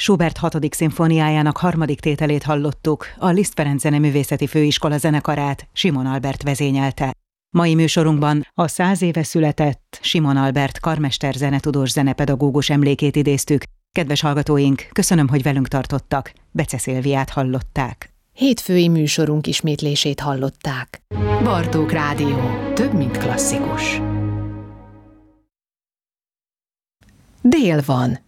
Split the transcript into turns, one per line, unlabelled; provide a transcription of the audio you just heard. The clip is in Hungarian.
Schubert 6. szimfóniájának 3. tételét hallottuk, a Liszt Ferenc Zeneművészeti Főiskola zenekarát Simon Albert vezényelte. Mai műsorunkban a 100 éve született Simon Albert karmester zenetudós zenepedagógus emlékét idéztük. Kedves hallgatóink, köszönöm, hogy velünk tartottak. Bece Szilviát hallották.
Hétfői műsorunk ismétlését hallották. Bartók Rádió. Több, mint klasszikus. Dél van.